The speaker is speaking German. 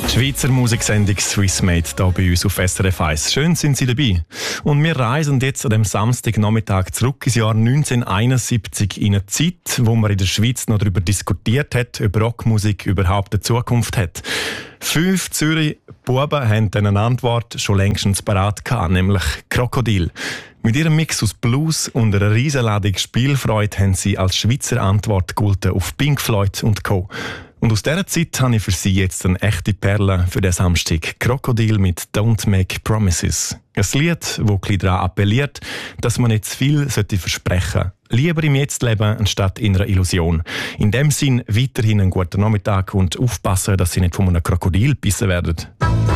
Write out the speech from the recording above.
Die Schweizer Musiksendung Swissmade hier bei uns auf SRF 1. Schön sind Sie dabei. Und wir reisen jetzt an dem Samstagnachmittag zurück ins Jahr 1971 in eine Zeit, wo man in der Schweiz noch darüber diskutiert hat, ob Rockmusik überhaupt eine Zukunft hat. 5 Zürich Buben haben eine Antwort schon längstens parat gehabt, nämlich Krokodil. Mit ihrem Mix aus Blues und einer Riesenladung Spielfreude haben sie als Schweizer Antwort gegolten auf Pink Floyd und Co. Und aus dieser Zeit habe ich für Sie jetzt eine echte Perle für den Samstag. Krokodil mit «Don't Make Promises». Ein Lied, das ein bisschen daran appelliert, dass man nicht zu viel versprechen sollte. Lieber im Jetzt leben, anstatt in einer Illusion. In dem Sinn weiterhin einen guten Nachmittag und aufpassen, dass Sie nicht von einem Krokodil gebissen werden.